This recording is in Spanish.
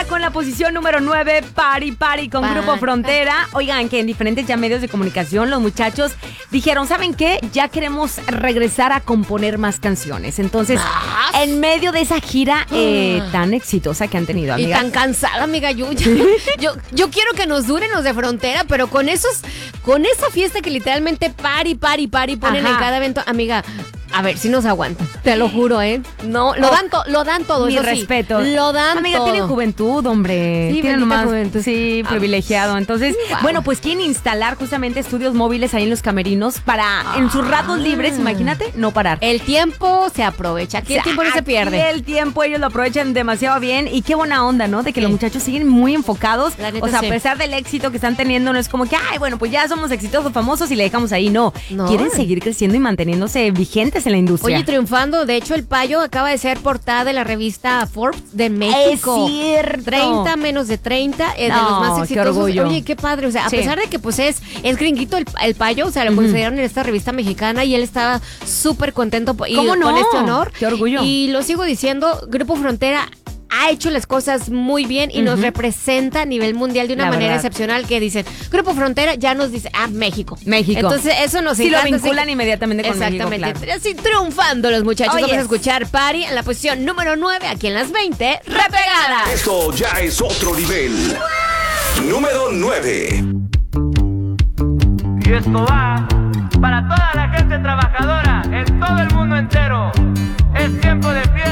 con la posición número 9, Party Party con Grupo Frontera. Oigan, que en diferentes ya medios de comunicación los muchachos dijeron, ¿saben qué? Ya queremos regresar a componer más canciones. Entonces, en medio de esa gira tan exitosa que han tenido, amiga. Y tan cansada, amiga. Yo quiero que nos duren los de Frontera, pero con esa fiesta que literalmente Party ponen en cada evento, amiga. A ver si nos aguantan. Te lo juro, ¿eh? No, lo dan todo. Mi eso sí. respeto. Lo dan amiga, todo. tienen juventud, hombre. Sí, tienen más juventud. Sí, privilegiado. Entonces, bueno, pues quieren instalar justamente estudios móviles ahí en los camerinos para, en sus ratos libres, imagínate, no parar. El tiempo se aprovecha. Aquí el tiempo no se pierde. Y el tiempo ellos lo aprovechan demasiado bien. Y qué buena onda, ¿no? De que los muchachos siguen muy enfocados. La neta, o sea, sí. a pesar del éxito que están teniendo, no es como que, ay, bueno, pues ya somos exitosos, famosos y le dejamos ahí. No. Quieren seguir creciendo y manteniéndose vigentes en la industria. Oye, triunfando. De hecho, el Payo acaba de ser portada de la revista Forbes de México. Es cierto. 30 menos de 30, de los más exitosos. Qué orgullo. Oye, qué padre. O sea, a pesar de que pues es gringuito el Payo, o sea, lo consideraron en esta revista mexicana y él estaba súper contento con este honor. Qué orgullo. Y lo sigo diciendo, Grupo Frontera ha hecho las cosas muy bien y nos representa a nivel mundial de una manera excepcional, que dicen, Grupo Frontera ya nos dice, México. Entonces eso nos encanta. Sí, lo vinculan inmediatamente con México, exactamente. claro. Así triunfando los muchachos. Oye, vamos a escuchar Party en la posición número 9, aquí en las 20, repegada. Esto ya es otro nivel. Número 9. Y esto va para toda la gente trabajadora en todo el mundo entero. Es tiempo de fiesta.